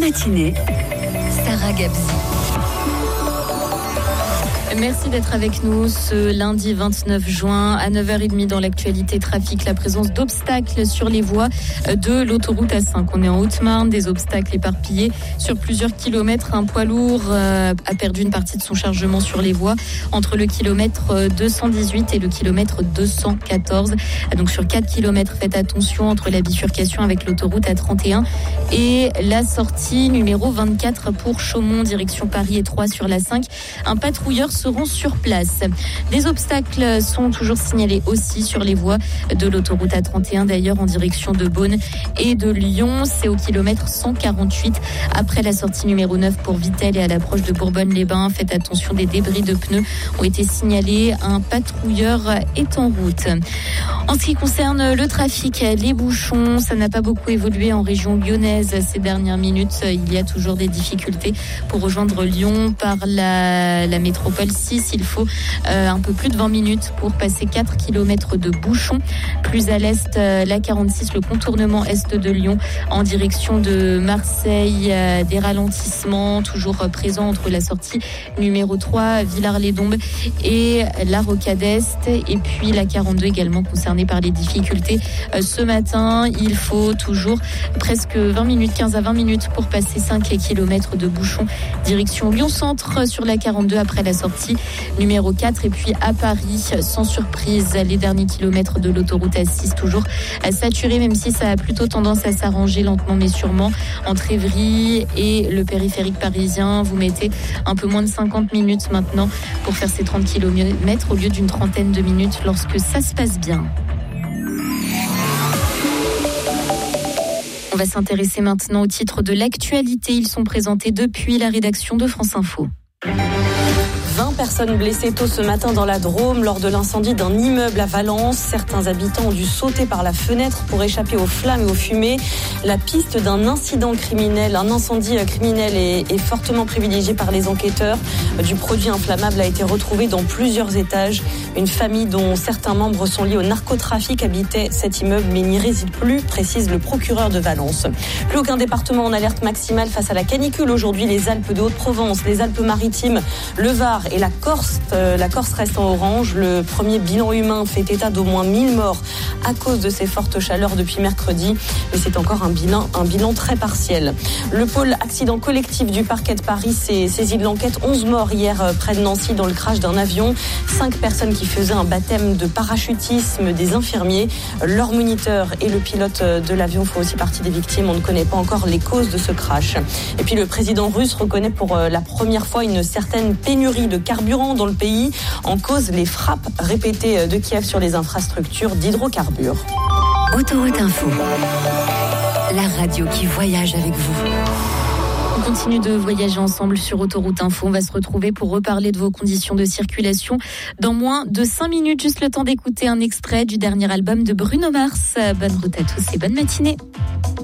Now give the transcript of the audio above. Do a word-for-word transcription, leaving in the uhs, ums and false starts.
matinée, Sarah Gabzi. Merci d'être avec nous ce lundi vingt-neuf juin à neuf heures trente dans l'actualité trafic. La présence d'obstacles sur les voies de l'autoroute A cinq. On est en Haute-Marne, des obstacles éparpillés sur plusieurs kilomètres. Un poids lourd a perdu une partie de son chargement sur les voies entre le kilomètre deux cent dix-huit et le kilomètre deux cent quatorze. Donc sur quatre kilomètres, faites attention entre la bifurcation avec l'autoroute A trente et un et la sortie numéro vingt-quatre pour Chaumont, direction Paris et Troyes sur l'A cinq. Un patrouilleur seront sur place. Des obstacles sont toujours signalés aussi sur les voies de l'autoroute A trente et un, d'ailleurs en direction de Beaune et de Lyon. C'est au kilomètre cent quarante-huit après la sortie numéro neuf pour Vittel et à l'approche de Bourbonne-les-Bains. Faites attention, des débris de pneus ont été signalés. Un patrouilleur est en route. En ce qui concerne le trafic, les bouchons, ça n'a pas beaucoup évolué en région lyonnaise ces dernières minutes. Il y a toujours des difficultés pour rejoindre Lyon par la, la métropole six. Il faut euh, un peu plus de vingt minutes pour passer quatre kilomètres de bouchons. Plus à l'est, euh, la quarante-six, le contournement est de Lyon en direction de Marseille. Euh, des ralentissements toujours présents entre la sortie numéro trois, Villars-les-Dombes et la Rocade Est. Et puis la quarante-deux également concernée par les difficultés. Euh, ce matin, il faut toujours presque vingt minutes, quinze à vingt minutes pour passer cinq kilomètres de bouchons. Direction Lyon-Centre sur la quarante-deux après la sortie numéro quatre. Et puis à Paris, sans surprise, les derniers kilomètres de l'autoroute A six toujours saturés, même si ça a plutôt tendance à s'arranger lentement mais sûrement. Entre Évry et le périphérique parisien, vous mettez un peu moins de cinquante minutes maintenant pour faire ces trente kilomètres au lieu d'une trentaine de minutes lorsque ça se passe bien. On va s'intéresser maintenant au titre de l'actualité. Ils sont présentés depuis la rédaction de France Info. vingt personnes blessées tôt ce matin dans la Drôme lors de l'incendie d'un immeuble à Valence. Certains habitants ont dû sauter par la fenêtre pour échapper aux flammes et aux fumées. La piste d'un incident criminel, un incendie criminel est, est fortement privilégiée par les enquêteurs. Du produit inflammable a été retrouvé dans plusieurs étages. Une famille dont certains membres sont liés au narcotrafic habitait cet immeuble mais n'y réside plus, précise le procureur de Valence. Plus aucun département en alerte maximale face à la canicule aujourd'hui. Les Alpes de Haute-Provence, les Alpes-Maritimes, le Var et la Corse. Euh, la Corse reste en orange. Le premier bilan humain fait état d'au moins mille morts à cause de ces fortes chaleurs depuis mercredi. Mais c'est encore un bilan, un bilan très partiel. Le pôle accident collectif du parquet de Paris s'est saisi de l'enquête. onze morts hier euh, près de Nancy dans le crash d'un avion. cinq personnes qui faisaient un baptême de parachutisme, des infirmiers. Leur moniteur et le pilote de l'avion font aussi partie des victimes. On ne connaît pas encore les causes de ce crash. Et puis le président russe reconnaît pour euh, la première fois une certaine pénurie de carburant dans le pays, en cause les frappes répétées de Kiev sur les infrastructures d'hydrocarbures. Autoroute Info, la radio qui voyage avec vous. On continue de voyager ensemble sur Autoroute Info. On va se retrouver pour reparler de vos conditions de circulation dans moins de cinq minutes. Juste le temps d'écouter un extrait du dernier album de Bruno Mars. Bonne route à tous et bonne matinée.